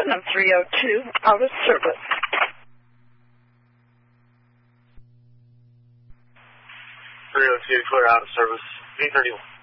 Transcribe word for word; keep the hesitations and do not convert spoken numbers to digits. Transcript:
one, I'm three oh two, out of service. three oh two, clear out of service. V thirty-one.